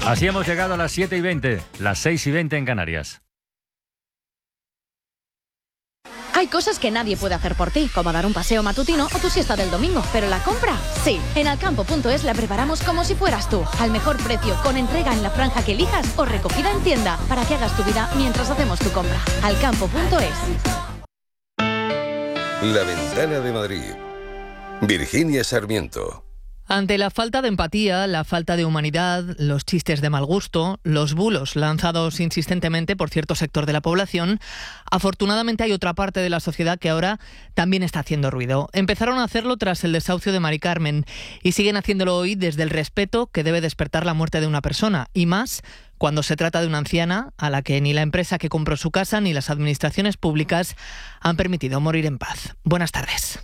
Así hemos llegado a las 7:20, las 6:20 en Canarias. Hay cosas que nadie puede hacer por ti, como dar un paseo matutino o tu siesta del domingo, pero la compra, sí. En Alcampo.es la preparamos como si fueras tú, al mejor precio, con entrega en la franja que elijas o recogida en tienda, para que hagas tu vida mientras hacemos tu compra. Alcampo.es. La Ventana de Madrid. Virginia Sarmiento. Ante la falta de empatía, la falta de humanidad, los chistes de mal gusto, los bulos lanzados insistentemente por cierto sector de la población, afortunadamente hay otra parte de la sociedad que ahora también está haciendo ruido. Empezaron a hacerlo tras el desahucio de Mari Carmen y siguen haciéndolo hoy desde el respeto que debe despertar la muerte de una persona, y más cuando se trata de una anciana a la que ni la empresa que compró su casa ni las administraciones públicas han permitido morir en paz. Buenas tardes.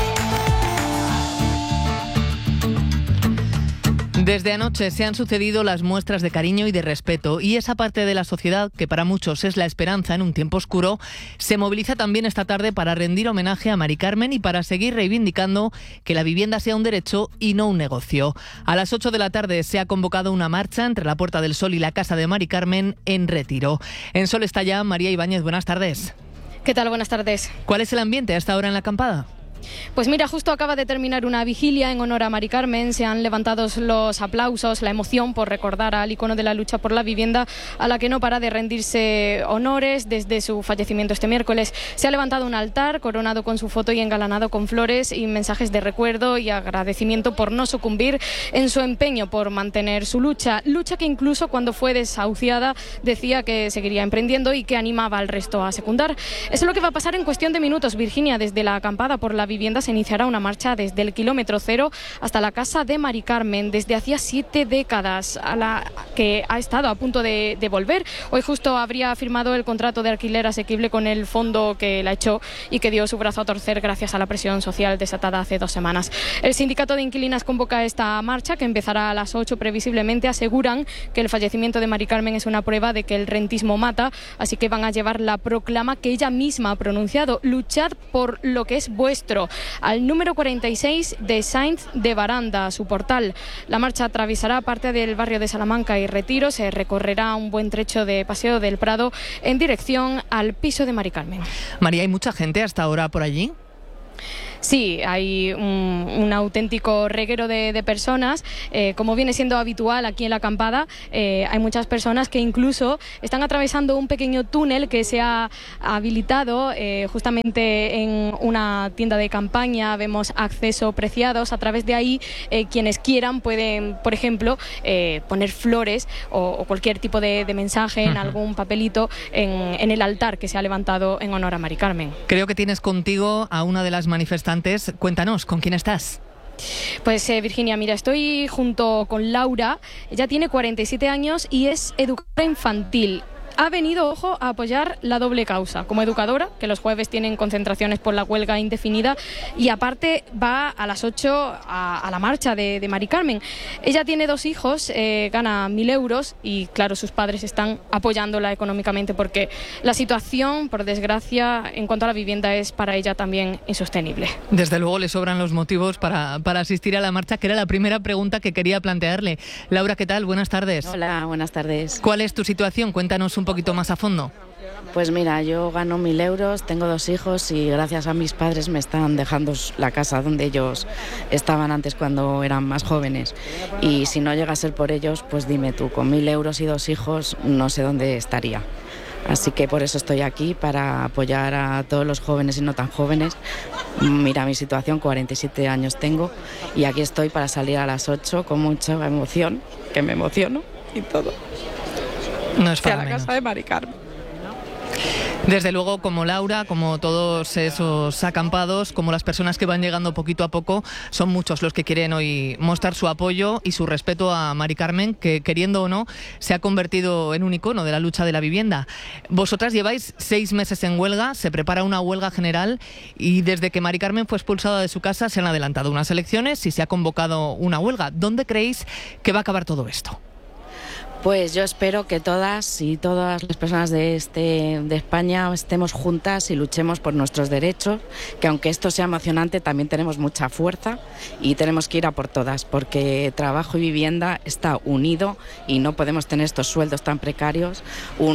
Desde anoche se han sucedido las muestras de cariño y de respeto, y esa parte de la sociedad, que para muchos es la esperanza en un tiempo oscuro, se moviliza también esta tarde para rendir homenaje a Mari Carmen y para seguir reivindicando que la vivienda sea un derecho y no un negocio. A las 8 de la tarde se ha convocado una marcha entre la Puerta del Sol y la casa de Mari Carmen en Retiro. En Sol está ya María Ibáñez. Buenas tardes. ¿Qué tal? Buenas tardes. ¿Cuál es el ambiente a esta hora en la acampada? Pues mira, justo acaba de terminar una vigilia en honor a Mari Carmen. Se han levantado los aplausos, la emoción por recordar al icono de la lucha por la vivienda, a la que no para de rendirse honores desde su fallecimiento este miércoles. Se ha levantado un altar coronado con su foto y engalanado con flores y mensajes de recuerdo y agradecimiento por no sucumbir en su empeño por mantener su lucha que incluso cuando fue desahuciada decía que seguiría emprendiendo y que animaba al resto a secundar. Eso es lo que va a pasar en cuestión de minutos, Virginia. Desde la acampada por la vivienda se iniciará una marcha desde el kilómetro cero hasta la casa de Mari Carmen, desde hacía 7 décadas, a la que ha estado a punto de volver. Hoy justo habría firmado el contrato de alquiler asequible con el fondo que la echó y que dio su brazo a torcer gracias a la presión social desatada hace 2 semanas. El sindicato de inquilinas convoca esta marcha, que empezará a las 8 previsiblemente. Aseguran que el fallecimiento de Mari Carmen es una prueba de que el rentismo mata, así que van a llevar la proclama que ella misma ha pronunciado: luchad por lo que es vuestro, al número 46 de Sainz de Baranda, su portal. La marcha atravesará parte del barrio de Salamanca y Retiro. Se recorrerá un buen trecho de Paseo del Prado en dirección al piso de Mari Carmen. María, ¿hay mucha gente hasta ahora por allí? Sí, hay un auténtico reguero de personas, como viene siendo habitual aquí en la acampada. Hay muchas personas que incluso están atravesando un pequeño túnel que se ha habilitado justamente en una tienda de campaña. Vemos acceso preciados. A través de ahí, quienes quieran pueden, por ejemplo, poner flores o cualquier tipo de mensaje en algún papelito en el altar que se ha levantado en honor a Mari Carmen. Creo que tienes contigo a una de las manifestantes. Cuéntanos, ¿con quién estás? Pues Virginia, mira, estoy junto con Laura. Ella tiene 47 años y es educadora infantil. Ha venido, ojo, a apoyar la doble causa como educadora, que los jueves tienen concentraciones por la huelga indefinida, y aparte va a las 8 a la marcha de Mari Carmen. Ella tiene 2 hijos, gana 1.000 euros y claro, sus padres están apoyándola económicamente porque la situación, por desgracia, en cuanto a la vivienda es para ella también insostenible. Desde luego le sobran los motivos para asistir a la marcha, que era la primera pregunta que quería plantearle. Laura, ¿qué tal? Buenas tardes. Hola, buenas tardes. ¿Cuál es tu situación? Cuéntanos un poquito más a fondo. Pues mira, yo gano 1.000 euros, tengo 2 hijos y gracias a mis padres me están dejando la casa donde ellos estaban antes cuando eran más jóvenes. Y si no llega a ser por ellos, pues dime tú, con 1.000 euros y 2 hijos no sé dónde estaría. Así que por eso estoy aquí, para apoyar a todos los jóvenes y no tan jóvenes. Mira mi situación, 47 años tengo y aquí estoy para salir a las 8 con mucha emoción, que me emociono y todo. No es para la menos. Casa de Mari Carmen. Desde luego, como Laura, como todos esos acampados, como las personas que van llegando poquito a poco, son muchos los que quieren hoy mostrar su apoyo y su respeto a Mari Carmen, que, queriendo o no, se ha convertido en un icono de la lucha de la vivienda. Vosotras lleváis 6 meses en huelga, se prepara una huelga general y desde que Mari Carmen fue expulsada de su casa se han adelantado unas elecciones y se ha convocado una huelga. ¿Dónde creéis que va a acabar todo esto? Pues yo espero que todas las personas de España estemos juntas y luchemos por nuestros derechos, que aunque esto sea emocionante también tenemos mucha fuerza y tenemos que ir a por todas, porque trabajo y vivienda está unido y no podemos tener estos sueldos tan precarios,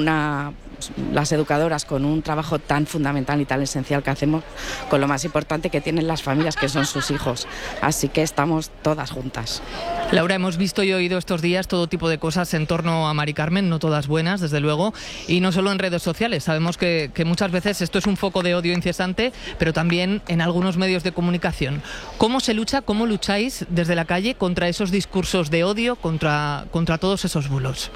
las educadoras con un trabajo tan fundamental y tan esencial que hacemos con lo más importante que tienen las familias, que son sus hijos. Así que estamos todas juntas. Laura, hemos visto y oído estos días todo tipo de cosas en torno a Mari Carmen, no todas buenas, desde luego, y no solo en redes sociales. Sabemos que muchas veces esto es un foco de odio incesante, pero también en algunos medios de comunicación. ¿Cómo se lucha, cómo lucháis desde la calle contra esos discursos de odio, contra todos esos bulos?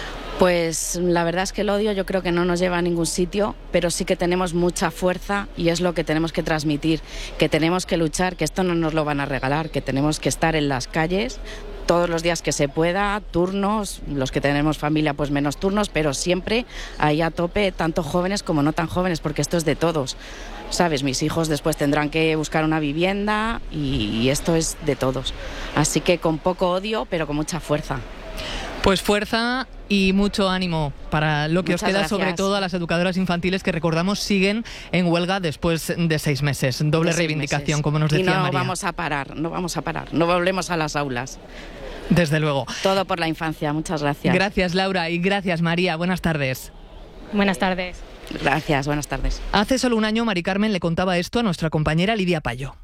Pues la verdad es que el odio yo creo que no nos lleva a ningún sitio, pero sí que tenemos mucha fuerza y es lo que tenemos que transmitir, que tenemos que luchar, que esto no nos lo van a regalar, que tenemos que estar en las calles todos los días que se pueda, turnos, los que tenemos familia pues menos turnos, pero siempre ahí a tope, tanto jóvenes como no tan jóvenes, porque esto es de todos. ¿Sabes? Mis hijos después tendrán que buscar una vivienda y esto es de todos. Así que con poco odio, pero con mucha fuerza. Pues fuerza y mucho ánimo para lo que Muchas os queda, gracias. sobre todo a las educadoras infantiles que, recordamos, siguen en huelga después de 6 meses. Doble de 6 reivindicación, meses. como nos decía María. Y no María. vamos a parar, no volvemos a las aulas. Desde luego. Todo por la infancia, muchas gracias. Gracias, Laura, y gracias, María. Buenas tardes. Buenas tardes. Gracias, buenas tardes. Hace solo un año, Mari Carmen le contaba esto a nuestra compañera Lidia Payo.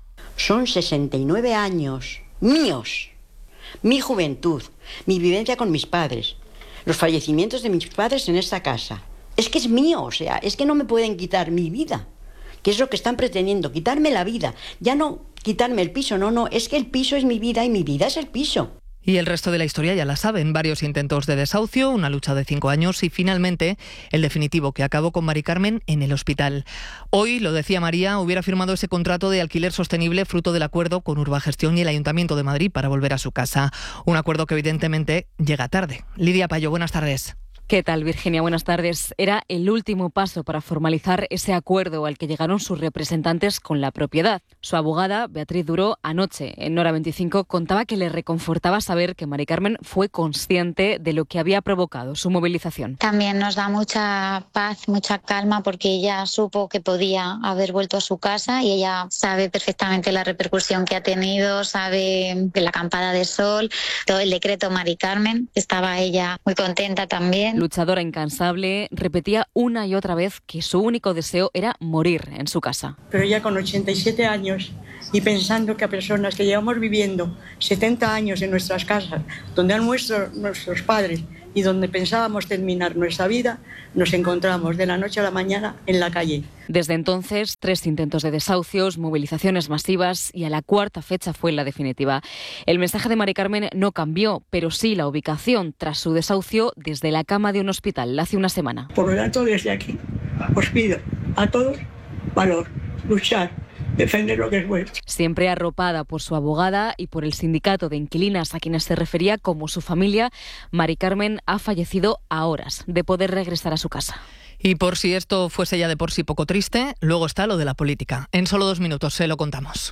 Son 69 años míos, mi juventud, mi vivencia con mis padres, los fallecimientos de mis padres en esta casa. Es que es mío, o sea, es que no me pueden quitar mi vida, que es lo que están pretendiendo, quitarme la vida. Ya no quitarme el piso, no, es que el piso es mi vida y mi vida es el piso. Y el resto de la historia ya la saben, varios intentos de desahucio, una lucha de 5 años y finalmente el definitivo que acabó con Mari Carmen en el hospital. Hoy, lo decía María, hubiera firmado ese contrato de alquiler sostenible fruto del acuerdo con Urbagestión y el Ayuntamiento de Madrid para volver a su casa. Un acuerdo que evidentemente llega tarde. Lidia Payo, buenas tardes. ¿Qué tal, Virginia? Buenas tardes. Era el último paso para formalizar ese acuerdo al que llegaron sus representantes con la propiedad. Su abogada, Beatriz Duró, anoche en Hora 25 contaba que le reconfortaba saber que Mari Carmen fue consciente de lo que había provocado su movilización. También nos da mucha paz, mucha calma, porque ella supo que podía haber vuelto a su casa y ella sabe perfectamente la repercusión que ha tenido, sabe de la acampada de sol, todo el decreto Mari Carmen. Estaba ella muy contenta también. Luchadora incansable, repetía una y otra vez que su único deseo era morir en su casa. Pero ya con 87 años y pensando que a personas que llevamos viviendo 70 años en nuestras casas, donde han muerto nuestros padres y donde pensábamos terminar nuestra vida, nos encontramos de la noche a la mañana en la calle. Desde entonces, 3 intentos de desahucios, movilizaciones masivas y a la 4ª fecha fue la definitiva. El mensaje de Mari Carmen no cambió, pero sí la ubicación tras su desahucio desde la cama de un hospital hace una semana. Por lo tanto, desde aquí os pido a todos valor, luchar, defender lo que es bueno. Siempre arropada por su abogada y por el sindicato de inquilinas a quienes se refería como su familia, Mari Carmen ha fallecido a horas de poder regresar a su casa. Y por si esto fuese ya de por sí poco triste, luego está lo de la política. En solo 2 minutos se lo contamos.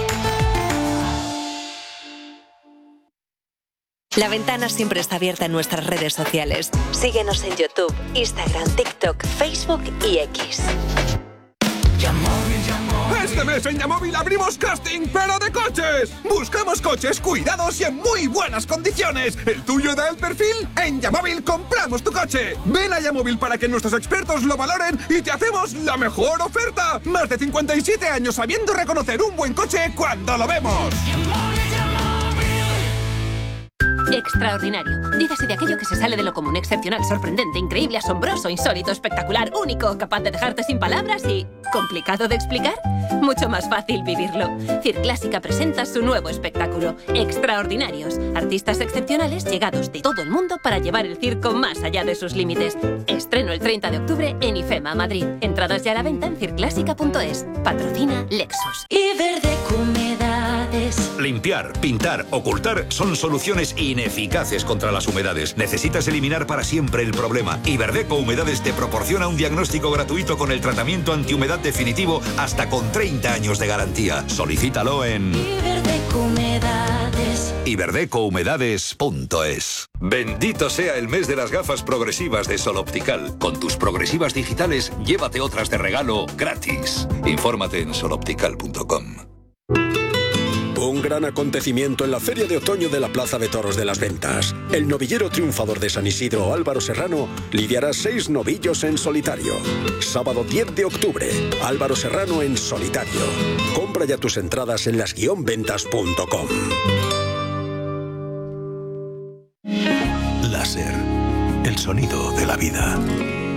La ventana siempre está abierta en nuestras redes sociales. Síguenos en YouTube, Instagram, TikTok, Facebook y X. Este mes en Yamóvil abrimos casting, pero de coches. Buscamos coches cuidados y en muy buenas condiciones. ¿El tuyo da el perfil? En Yamóvil compramos tu coche. Ven a Yamóvil para que nuestros expertos lo valoren y te hacemos la mejor oferta. Más de 57 años sabiendo reconocer un buen coche cuando lo vemos. Extraordinario. Dígase de aquello que se sale de lo común, excepcional, sorprendente, increíble, asombroso, insólito, espectacular, único, capaz de dejarte sin palabras y... ¿complicado de explicar? Mucho más fácil vivirlo. Circlásica presenta su nuevo espectáculo, Extraordinarios. Artistas excepcionales llegados de todo el mundo para llevar el circo más allá de sus límites. Estreno el 30 de octubre en IFEMA, Madrid. Entradas ya a la venta en circlásica.es. Patrocina Lexus. Iberdeco Humedades. Limpiar, pintar, ocultar son soluciones ineficaces contra las humedades. Necesitas eliminar para siempre el problema. Iberdeco Humedades te proporciona un diagnóstico gratuito con el tratamiento antihumedad definitivo hasta con 30 años de garantía. Solicítalo en Iberdeco Humedades. Humedades. Iberdecohumedades.es. Bendito sea el mes de las gafas progresivas de Sol Optical. Con tus progresivas digitales, llévate otras de regalo gratis. Infórmate en soloptical.com. Un gran acontecimiento en la Feria de Otoño de la Plaza de Toros de las Ventas. El novillero triunfador de San Isidro, Álvaro Serrano, lidiará 6 novillos en solitario. Sábado 10 de octubre, Álvaro Serrano en solitario. Compra ya tus entradas en las-ventas.com. Láser, el sonido de la vida.